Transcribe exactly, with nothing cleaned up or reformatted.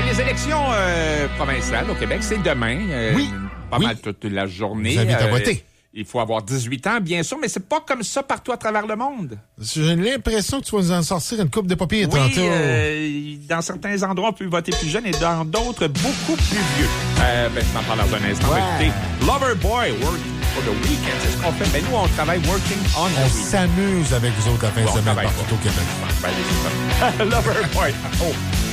les élections euh, provinciales au Québec, c'est demain. Euh, Oui. Pas Oui. mal toute la journée. Vous avez à Euh, voter. Il faut avoir dix-huit ans, bien sûr, mais c'est pas comme ça partout à travers le monde. J'ai l'impression que tu vas nous en sortir une coupe de papier Oui, tantôt. euh, dans certains endroits, on peut voter plus jeune et dans d'autres, beaucoup plus vieux. Euh, ben, je t'en parle dans un instant. Ouais. Écoutez, Loverboy, Work for the Weekend, c'est ce qu'on fait. Ben, nous, on travaille Working on the On Weekend. s'amuse avec vous autres la fin de Bon, on semaine travaille partout pas. au Québec. Ben, c'est ça. Loverboy. Oh,